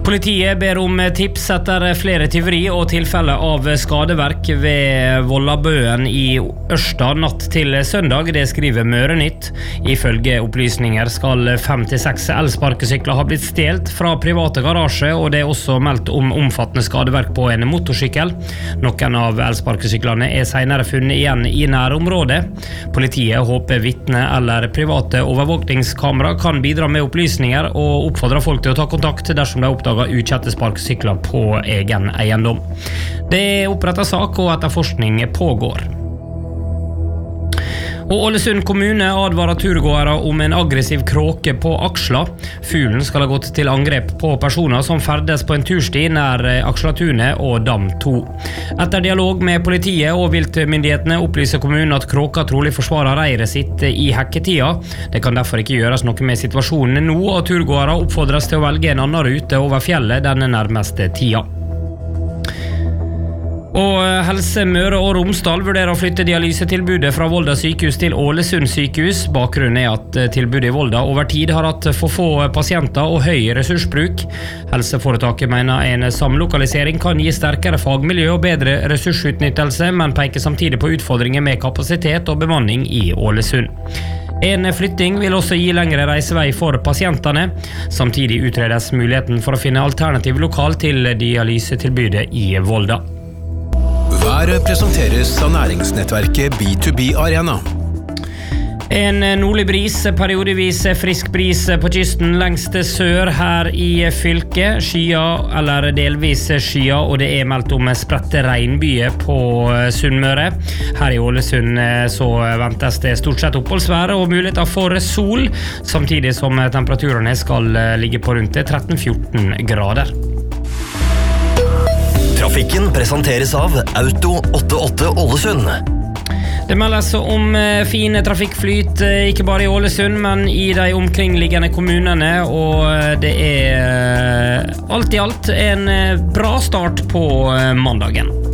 Politiet ber om tips etter flere tyveri og tilfeller av skadeverk ved Vollabøen i Ørsta natt til søndag, det skriver Mørenytt. Ifølge opplysninger skal 5-6 elsparkesykler ha blitt stjelt fra private garasje, og det er også meldt om omfattende skadeverk på en motorsykkel. Noen av elsparkesyklene er senere funnet igjen i nærområdet. Politiet håper vitne eller private overvåkningskamera kan bidra med opplysninger og oppfordrer folk til å ta kontakt dersom de oppdager ukjente sparkesykler på egen eiendom. Det er opprettet sak og etterforskning pågår. Og Ålesund kommune advarer turgåere om en aggressiv kråke på Aksla. Fuglen skal ha gått til angrep på personer som ferdes på en tursti nær Akslatunet og Dam 2. Etter dialog med politiet og viltmyndighetene opplyser kommunen at kråka trolig forsvarer reiret sitt i hekketida. Det kan derfor ikke gjøres noe med situasjonen nå, og turgåere oppfordres til å velge en annen rute over fjellet denne nærmeste tida. Og Helse Møre og Romsdal vurderer å flytte dialysetilbudet fra Volda sykehus til Ålesund sykehus. Bakgrunnen er at tilbudet i Volda over tid har hatt for få pasienter og høy ressursbruk. Helseforetaket mener en samlokalisering kan gi sterkere fagmiljø og bedre ressursutnyttelse, men peker samtidig på utfordringer med kapasitet og bemanning i Ålesund. En flytting vil også gi lengre reisevei for pasientene. Samtidig utredes muligheten for å finne alternativ lokal til dialysetilbudet i Volda. Været presenteres av næringsnettverket B2B Arena. En nordlig bris, periodevis frisk bris på kysten lengst sør her i fylket. Skyer eller delvis skyer, og det er meldt om spredte regnbyger på Sunnmøre. Her i Ålesund så ventes det stort sett oppholdsvær og muligheter for sol, samtidig som temperaturene skal ligge på rundt 13-14 grader. Trafikken presenteres av Auto 88 Ålesund. Det meldes om fin trafikkflyt, ikke bare i Ålesund, men i de omkringliggende kommunene, og det er alt i alt en bra start på mandagen.